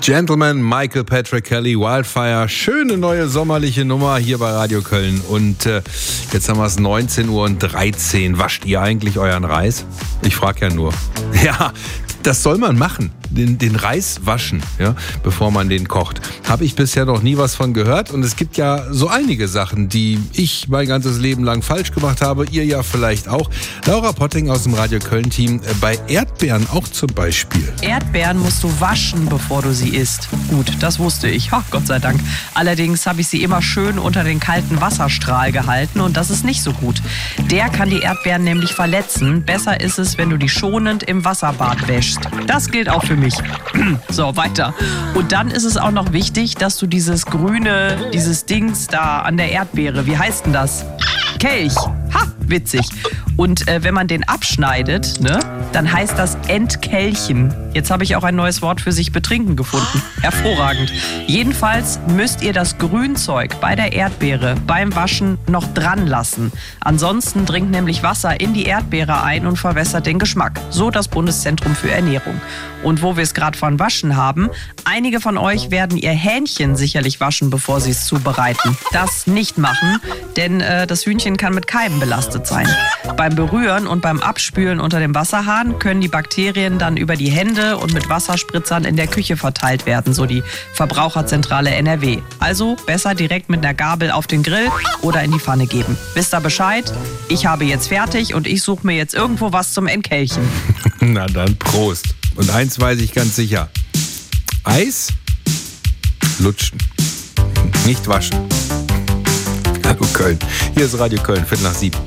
Gentleman, Michael Patrick Kelly, Wildfire. Schöne neue sommerliche Nummer hier bei Radio Köln. Und jetzt haben wir es 19:13 Uhr. Wascht ihr eigentlich euren Reis? Ich frage ja nur. Ja, das soll man machen. Den Reis waschen, ja, bevor man den kocht. Habe ich bisher noch nie was von gehört. Und es gibt ja so einige Sachen, die ich mein ganzes Leben lang falsch gemacht habe. Ihr ja vielleicht auch. Laura Potting aus dem Radio Köln-Team. Bei Erdbeeren auch zum Beispiel. Erdbeeren musst du waschen, bevor du sie isst. Gut, das wusste ich. Ha, Gott sei Dank. Allerdings habe ich sie immer schön unter den kalten Wasserstrahl gehalten. Und das ist nicht so gut. Der kann die Erdbeeren nämlich verletzen. Besser ist es, wenn du die schonend im Wasserbad wäschst. Das gilt auch für mich. So, weiter. Und dann ist es auch noch wichtig, dass du dieses Dings da an der Erdbeere, wie heißt denn das? Kelch. Ha, witzig. Und wenn man den abschneidet, ne, dann heißt das Entkelchen. Jetzt habe ich auch ein neues Wort für sich betrinken gefunden. Hervorragend. Jedenfalls müsst ihr das Grünzeug bei der Erdbeere beim Waschen noch dran lassen. Ansonsten dringt nämlich Wasser in die Erdbeere ein und verwässert den Geschmack. So das Bundeszentrum für Ernährung. Und wo wir es gerade von Waschen haben, einige von euch werden ihr Hähnchen sicherlich waschen, bevor sie es zubereiten. Das nicht machen, denn das Hühnchen kann mit Keimen belastet sein. Beim Berühren und beim Abspülen unter dem Wasserhahn können die Bakterien dann über die Hände und mit Wasserspritzern in der Küche verteilt werden, so die Verbraucherzentrale NRW. Also besser direkt mit einer Gabel auf den Grill oder in die Pfanne geben. Wisst ihr Bescheid? Ich habe jetzt fertig und ich suche mir jetzt irgendwo was zum Entkelchen. Na dann Prost. Und eins weiß ich ganz sicher. Eis lutschen. Nicht waschen. Hallo Köln. Hier ist Radio Köln, 7:15.